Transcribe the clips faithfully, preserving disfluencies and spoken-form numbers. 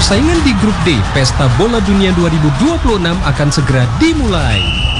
Persaingan di Grup D Pesta Bola Dunia dua ribu dua puluh enam akan segera dimulai.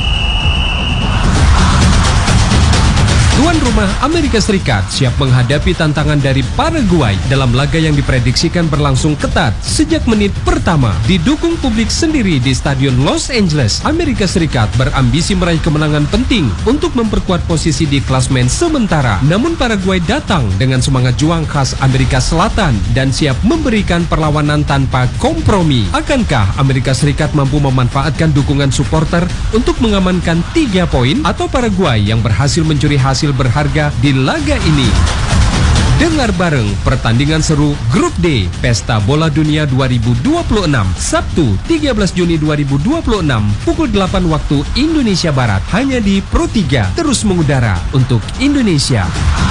Tuan rumah Amerika Serikat siap menghadapi tantangan dari Paraguay dalam laga yang diprediksikan berlangsung ketat sejak menit pertama. Didukung publik sendiri di Stadion Los Angeles, Amerika Serikat berambisi meraih kemenangan penting untuk memperkuat posisi di klasemen sementara. Namun Paraguay datang dengan semangat juang khas Amerika Selatan dan siap memberikan perlawanan tanpa kompromi. Akankah Amerika Serikat mampu memanfaatkan dukungan supporter untuk mengamankan tiga poin atau Paraguay yang berhasil mencuri hasil berharga di laga ini? Dengar bareng pertandingan seru Grup D Pesta Bola Dunia dua ribu dua puluh enam Sabtu tiga belas Juni dua ribu dua puluh enam pukul delapan waktu Indonesia Barat hanya di Pro tiga, terus mengudara untuk Indonesia.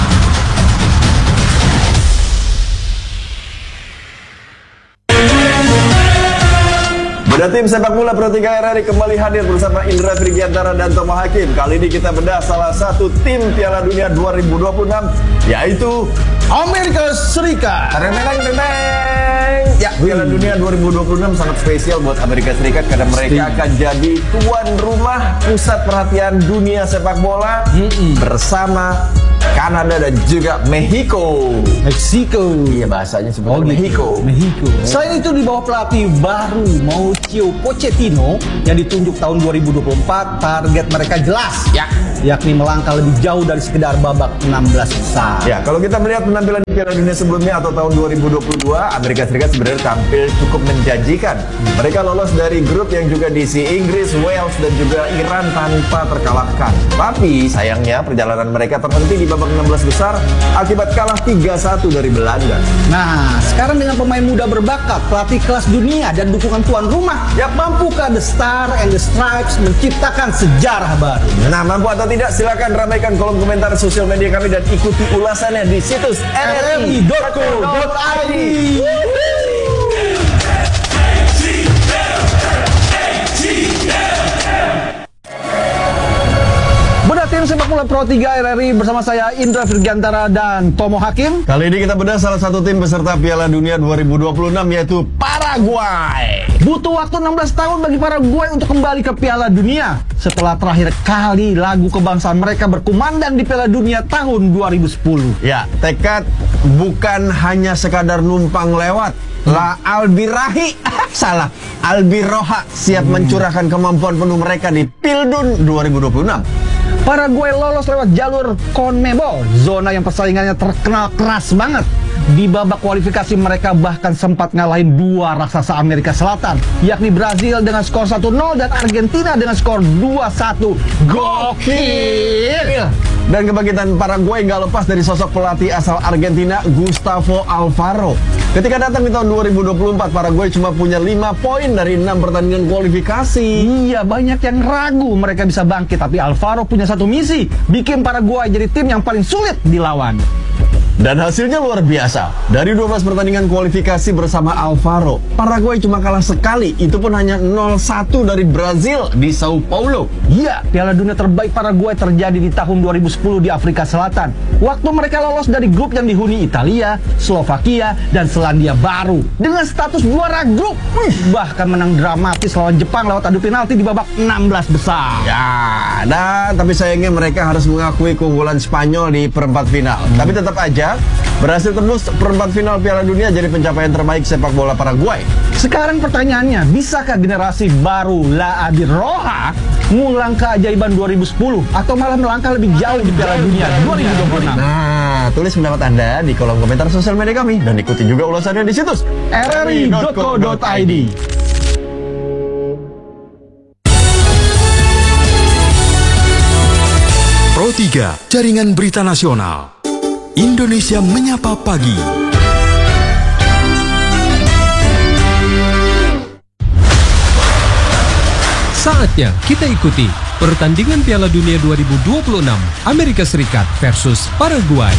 Bedah tim sepak bola Pro tiga R R I kembali hadir bersama Indra Frigiantara dan Tomo Hakim. Kali ini kita bedah salah satu tim Piala Dunia dua ribu dua puluh enam, yaitu Amerika Serikat. Teneng, teneng. Ya, Piala Dunia dua ribu dua puluh enam sangat spesial buat Amerika Serikat karena mereka akan jadi tuan rumah pusat perhatian dunia sepak bola Mm-mm. bersama Kanada dan juga Meksiko. Meksiko. Iya, bahasanya seperti oh, Meksiko. Meksiko. Selain itu di bawah pelatih baru Mauricio Pochettino yang ditunjuk tahun dua ribu dua puluh empat, target mereka jelas. Ya, yakni melangkah lebih jauh dari sekedar babak enam belas besar. Ya, kalau kita melihat penampilan di Piala Dunia sebelumnya atau tahun dua ribu dua puluh dua, Amerika Serikat sebenarnya tampil cukup menjanjikan. Mereka lolos dari grup yang juga diisi Inggris, Wales, dan juga Iran tanpa terkalahkan. Tapi sayangnya perjalanan mereka terhenti di babak enam belas besar akibat kalah tiga satu dari Belanda. Nah, sekarang dengan pemain muda berbakat, pelatih kelas dunia, dan dukungan tuan rumah, ya mampukah The Star and the Stripes menciptakan sejarah baru? Nah, mampu atau tidak, silakan ramaikan kolom komentar sosial media kami dan ikuti ulasannya di situs r r i dot co dot i d. Bedah tim sepak bola Pro tiga R R I bersama saya Indra Frigiantara dan Tomo Hakim. Kali ini kita bedah salah satu tim peserta Piala Dunia dua ribu dua puluh enam, yaitu Paraguay. Butuh waktu enam belas tahun bagi Paraguay untuk kembali ke Piala Dunia setelah terakhir kali lagu kebangsaan mereka berkumandang di Piala Dunia tahun dua ribu sepuluh. Ya, tekad bukan hanya sekadar numpang lewat. La Albirahi, salah, Albiroha siap hmm. mencurahkan kemampuan penuh mereka di Pildun dua ribu dua puluh enam. Paraguay lolos lewat jalur CONMEBOL, zona yang persaingannya terkenal keras banget. Di babak kualifikasi mereka bahkan sempat ngalahin dua raksasa Amerika Selatan, yakni Brazil dengan skor satu nol dan Argentina dengan skor dua satu. Gokil! Dan kebangkitan Paraguay nggak lepas dari sosok pelatih asal Argentina, Gustavo Alfaro. Ketika datang di tahun dua ribu dua puluh empat, Paraguay cuma punya lima poin dari enam pertandingan kualifikasi. Iya, banyak yang ragu mereka bisa bangkit, tapi Alfaro punya satu misi, bikin Paraguay jadi tim yang paling sulit dilawan. Dan hasilnya luar biasa. Dari dua belas pertandingan kualifikasi bersama Alfaro, Paraguay cuma kalah sekali, itu pun hanya nol satu dari Brazil di Sao Paulo. Iya, Piala Dunia terbaik Paraguay terjadi di tahun dua ribu sepuluh di Afrika Selatan. Waktu mereka lolos dari grup yang dihuni Italia, Slovakia, dan Selandia Baru dengan status juara grup. Wih, bahkan menang dramatis lawan Jepang lewat adu penalti di babak enam belas besar. Ya, dan tapi sayangnya mereka harus mengakui keunggulan Spanyol di perempat final. Hmm. Tapi tetap aja berhasil tembus perempat final Piala Dunia jadi pencapaian terbaik sepak bola Paraguay. Sekarang pertanyaannya, bisakah generasi baru La Albirroja ngulang keajaiban dua ribu sepuluh atau malah melangkah lebih jauh di Piala Dunia dua ribu dua puluh enam? Nah, tulis pendapat Anda di kolom komentar sosial media kami dan ikuti juga ulasannya di situs r r i dot co dot i d. Pro tiga, Jaringan Berita Nasional. Indonesia Menyapa Pagi. Saatnya kita ikuti pertandingan Piala Dunia dua ribu dua puluh enam Amerika Serikat versus Paraguay.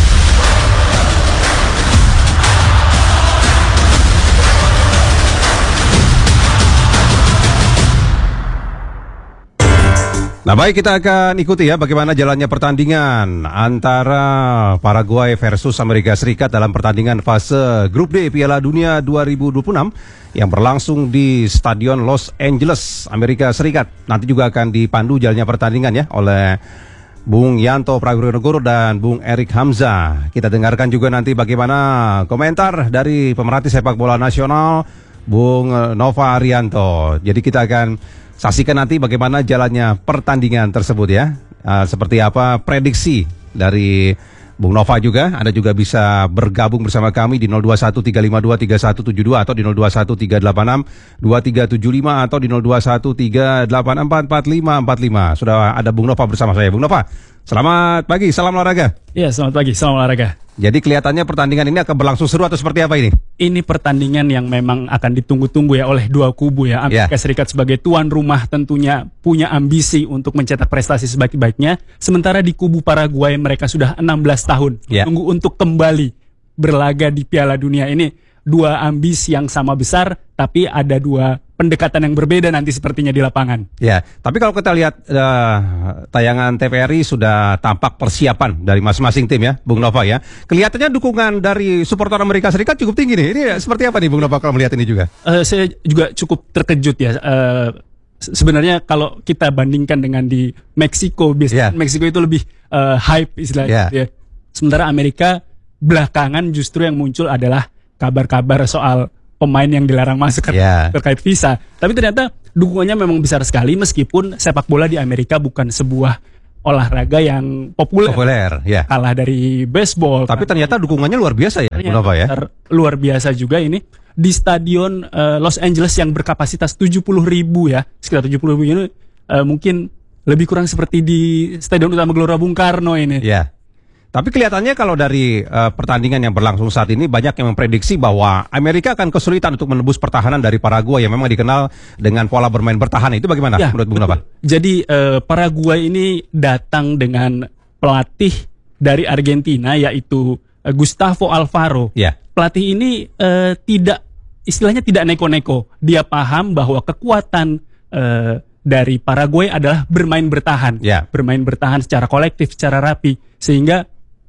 Nah baik, kita akan ikuti ya bagaimana jalannya pertandingan antara Paraguay versus Amerika Serikat dalam pertandingan fase Grup D Piala Dunia dua ribu dua puluh enam yang berlangsung di Stadion Los Angeles, Amerika Serikat. Nanti juga akan dipandu jalannya pertandingan ya oleh Bung Yanto Prawirunegoro dan Bung Erik Hamzah. Kita dengarkan juga nanti bagaimana komentar dari pemerhati sepak bola nasional Bung Nova Arianto. Jadi kita akan saksikan nanti bagaimana jalannya pertandingan tersebut ya. Uh, seperti apa prediksi dari Bung Nova juga. Anda juga bisa bergabung bersama kami di nol dua satu tiga lima dua tiga satu tujuh dua atau di nol dua satu tiga delapan enam dua tiga tujuh lima atau di nol dua satu tiga delapan empat empat lima empat lima. Sudah ada Bung Nova bersama saya. Bung Nova, selamat pagi, salam olahraga. Iya, selamat pagi, salam olahraga. Jadi kelihatannya pertandingan ini akan berlangsung seru atau seperti apa ini? Ini pertandingan yang memang akan ditunggu-tunggu ya oleh dua kubu ya. Amerika yeah. Serikat sebagai tuan rumah tentunya punya ambisi untuk mencetak prestasi sebaik-baiknya. Sementara di kubu Paraguay mereka sudah enam belas tahun yeah. tunggu untuk kembali berlaga di Piala Dunia ini. Dua ambisi yang sama besar, tapi ada dua pendekatan yang berbeda nanti sepertinya di lapangan. Ya, tapi kalau kita lihat uh, tayangan T V R I sudah tampak persiapan dari masing-masing tim ya, Bung Nova ya. Kelihatannya dukungan dari supporter Amerika Serikat cukup tinggi nih. Ini seperti apa nih Bung Nova kalau melihat ini juga? Uh, saya juga cukup terkejut ya. Uh, sebenarnya kalau kita bandingkan dengan di Meksiko, biasanya yeah. Meksiko itu lebih uh, hype istilahnya. Yeah. Ya. Sementara Amerika belakangan justru yang muncul adalah kabar-kabar soal pemain yang dilarang masuk yeah. terkait visa. Tapi ternyata dukungannya memang besar sekali meskipun sepak bola di Amerika bukan sebuah olahraga yang populer. Populer, ya. Kalah dari baseball. Tapi ternyata dukungannya luar biasa ya, Ternyata ya? Luar biasa juga ini di stadion uh, Los Angeles yang berkapasitas tujuh puluh ribu ya, sekitar tujuh puluh ribu ini uh, mungkin lebih kurang seperti di Stadion Utama Gelora Bung Karno ini. Ya. Tapi kelihatannya kalau dari uh, pertandingan yang berlangsung saat ini banyak yang memprediksi bahwa Amerika akan kesulitan untuk menembus pertahanan dari Paraguay yang memang dikenal dengan pola bermain bertahan. Itu bagaimana ya, menurut Bung Nova? Jadi uh, Paraguay ini datang dengan pelatih dari Argentina yaitu uh, Gustavo Alfaro. Ya. Pelatih ini uh, tidak istilahnya tidak neko-neko. Dia paham bahwa kekuatan uh, dari Paraguay adalah bermain bertahan. Ya. Bermain bertahan secara kolektif, secara rapi. Sehingga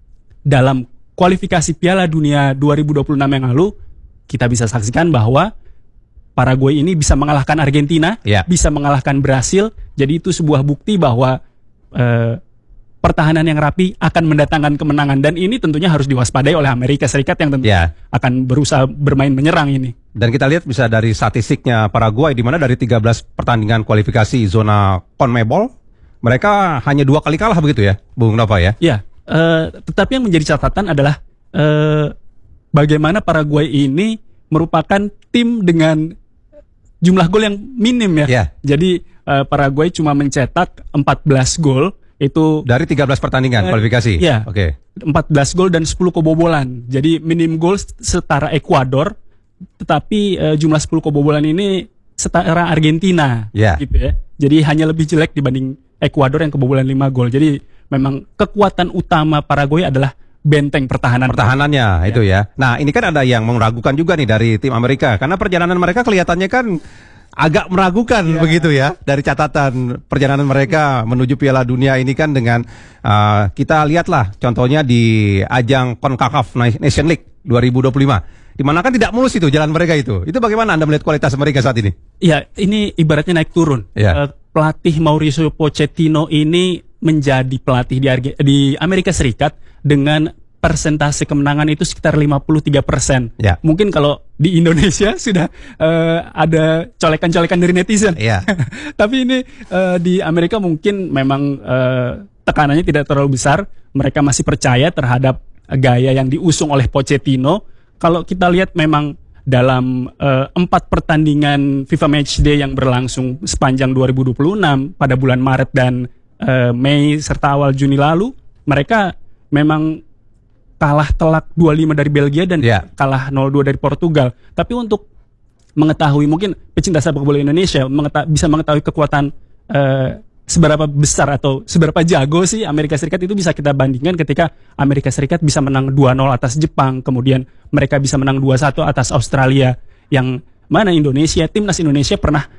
dalam kualifikasi Piala Dunia dua ribu dua puluh enam yang lalu, kita bisa saksikan bahwa Paraguay ini bisa mengalahkan Argentina, yeah. bisa mengalahkan Brasil. Jadi itu sebuah bukti bahwa eh, pertahanan yang rapi akan mendatangkan kemenangan. Dan ini tentunya harus diwaspadai oleh Amerika Serikat yang tentu yeah. akan berusaha bermain menyerang ini. Dan kita lihat bisa dari statistiknya Paraguay, di mana dari tiga belas pertandingan kualifikasi zona CONMEBOL, mereka hanya dua kali kalah begitu ya, Bung Nova ya? Iya. Uh, tetapi yang menjadi catatan adalah uh, bagaimana Paraguay ini merupakan tim dengan jumlah gol yang minim ya. Yeah. Jadi uh, Paraguay cuma mencetak empat belas gol itu dari tiga belas pertandingan uh, kualifikasi. Iya. Oke. Okay. empat belas gol dan sepuluh kebobolan. Jadi minim gol setara Ekuador, tetapi uh, jumlah sepuluh kebobolan ini setara Argentina yeah. gitu ya. Jadi hanya lebih jelek dibanding Ekuador yang kebobolan lima gol. Jadi memang kekuatan utama Paraguay adalah benteng pertahanan. Pertahanannya ya. Itu ya. Nah ini kan ada yang meragukan juga nih dari tim Amerika. Karena perjalanan mereka kelihatannya kan agak meragukan ya. Begitu ya. Dari catatan perjalanan mereka menuju Piala Dunia ini kan dengan uh, kita lihatlah contohnya di ajang CONCACAF Nation League dua ribu dua puluh lima. Dimana kan tidak mulus itu jalan mereka itu. Itu bagaimana Anda melihat kualitas mereka saat ini? Iya, ini ibaratnya naik turun. Ya. Uh, pelatih Mauricio Pochettino ini menjadi pelatih di, Arge- di Amerika Serikat dengan persentase kemenangan itu sekitar lima puluh tiga persen. Ya. Mungkin kalau di Indonesia sudah uh, ada colekan-colekan dari netizen. Ya. Tapi ini uh, di Amerika mungkin memang uh, tekanannya tidak terlalu besar. Mereka masih percaya terhadap gaya yang diusung oleh Pochettino. Kalau kita lihat memang dalam uh, empat pertandingan FIFA Matchday yang berlangsung sepanjang dua ribu dua puluh enam pada bulan Maret dan uh, Mei serta awal Juni lalu, mereka memang kalah telak dua lima dari Belgia dan yeah. kalah nol dua dari Portugal. Tapi untuk mengetahui, mungkin pecinta sepak bola Indonesia mengeta- bisa mengetahui kekuatan uh, seberapa besar atau seberapa jago sih Amerika Serikat, itu bisa kita bandingkan ketika Amerika Serikat bisa menang dua nol atas Jepang, kemudian mereka bisa menang dua satu atas Australia, yang mana Indonesia, timnas Indonesia pernah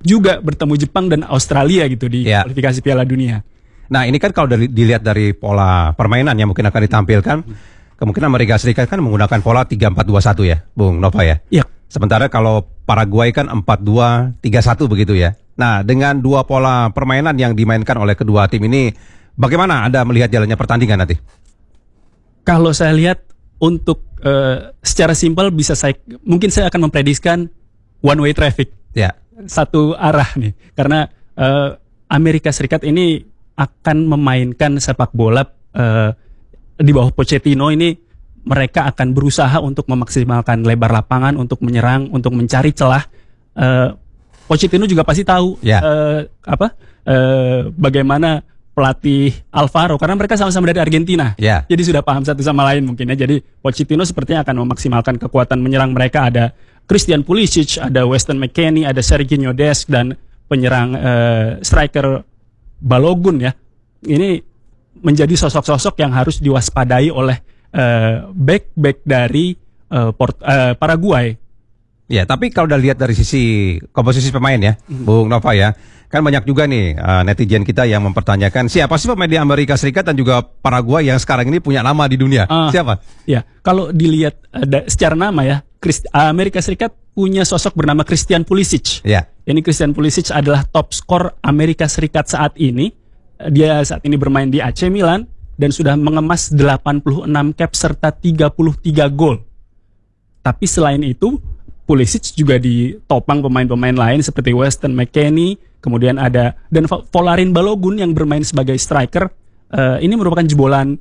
juga bertemu Jepang dan Australia gitu di Ya. kualifikasi Piala Dunia. Nah ini kan kalau dari, dilihat dari pola permainan yang mungkin akan ditampilkan, kemungkinan Amerika Serikat kan menggunakan pola tiga empat dua satu ya, Bung Nova ya. Iya. Sementara kalau Paraguay kan empat dua tiga satu begitu ya. Nah dengan dua pola permainan yang dimainkan oleh kedua tim ini, bagaimana Anda melihat jalannya pertandingan nanti? Kalau saya lihat untuk eh, secara simpel bisa saya mungkin saya akan memprediksikan one way traffic, Ya. satu arah nih, karena eh, Amerika Serikat ini akan memainkan sepak bola eh, di bawah Pochettino ini. Mereka akan berusaha untuk memaksimalkan lebar lapangan, untuk menyerang, untuk mencari celah. Eh, Pochettino juga pasti tahu Ya. eh, apa eh, bagaimana pelatih Alvaro, karena mereka sama-sama dari Argentina. Ya. Jadi sudah paham satu sama lain mungkin ya. Jadi Pochettino sepertinya akan memaksimalkan kekuatan menyerang mereka. Ada Christian Pulisic, ada Weston McKennie, ada Serginho Dest, dan penyerang eh, striker Balogun ya. Ini menjadi sosok-sosok yang harus diwaspadai oleh eh, back-back dari eh, Port- eh, Paraguay. Ya, tapi kalau udah lihat dari sisi komposisi pemain ya, Bung Nova ya, kan banyak juga nih uh, netizen kita yang mempertanyakan siapa sih pemain di Amerika Serikat dan juga Paraguay yang sekarang ini punya nama di dunia? Ah. Siapa? Ya, kalau dilihat ada secara nama ya, Christ- Amerika Serikat punya sosok bernama Christian Pulisic. Ya. Ini Christian Pulisic adalah top skor Amerika Serikat saat ini. Dia saat ini bermain di A C Milan dan sudah mengemas delapan puluh enam cap serta tiga puluh tiga gol. Tapi selain itu, Pulisic juga ditopang pemain-pemain lain seperti Weston McKennie, kemudian ada dan Volarin Balogun yang bermain sebagai striker. Uh, ini merupakan jebolan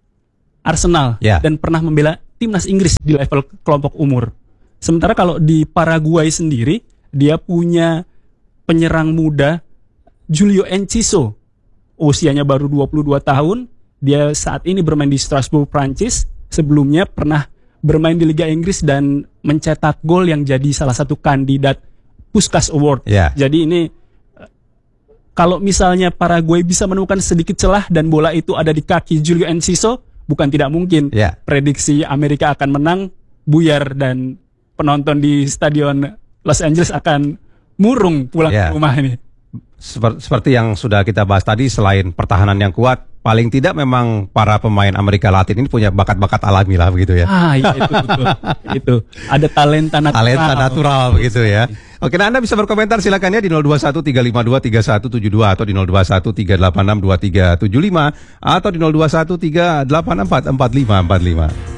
Arsenal Ya. dan pernah membela timnas Inggris di level kelompok umur. Sementara kalau di Paraguay sendiri, dia punya penyerang muda Julio Enciso. Usianya baru dua puluh dua tahun. Dia saat ini bermain di Strasbourg, Prancis. Sebelumnya pernah bermain di Liga Inggris dan mencetak gol yang jadi salah satu kandidat Puskás Award. Ya. Jadi ini eh, kalau misalnya Paraguay bisa menemukan sedikit celah dan bola itu ada di kaki Julio Enciso, bukan tidak mungkin Ya. prediksi Amerika akan menang, buyar, dan penonton di stadion Los Angeles akan murung pulang Ya. ke rumah ini. Seper- seperti yang sudah kita bahas tadi, selain pertahanan yang kuat, paling tidak memang para pemain Amerika Latin ini punya bakat-bakat alami lah begitu ya. Ah, iya, itu betul. Itu ada talenta natural. Talenta natural begitu ya. Oke, nah Anda bisa berkomentar silakan ya di nol dua satu tiga lima dua tiga satu tujuh dua atau di nol dua satu tiga delapan enam dua tiga tujuh lima atau di nol dua satu tiga delapan empat empat lima empat lima.